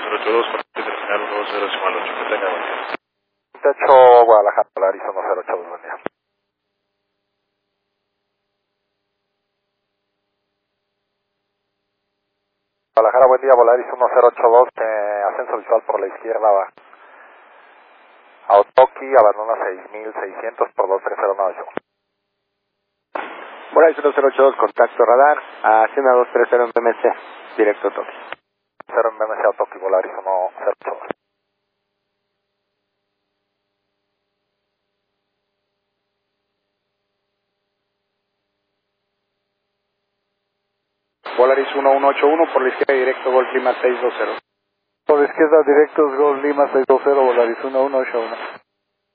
1082, terminal 1058, que tenga buen día. 28 Guadalajara, Polaris 1082, buen día. Guadalajara, buen día, Volaris 1082, ascenso visual por la izquierda, va. Aotoki, abandona 6600 por 2309. Volaris 1082, contacto radar, a Cena 230 en BMC, directo Toki. 0 en BMC Aotoki, Volaris 1082. Volaris 1181, por la izquierda directo, Golf Lima 620. Por la izquierda directos, Gol Lima 620, Volaris 1181.